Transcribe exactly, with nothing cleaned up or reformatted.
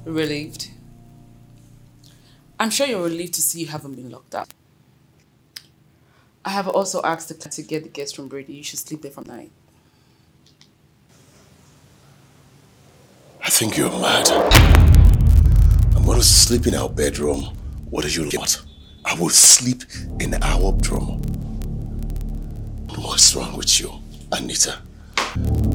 Relieved. I'm sure you're relieved to see you haven't been locked up. I have also asked the to get the guest room ready. You should sleep there for the night. I think you're mad. I'm going to sleep in our bedroom. What are you looking at? I will sleep in our bedroom. What's wrong with you, Anita?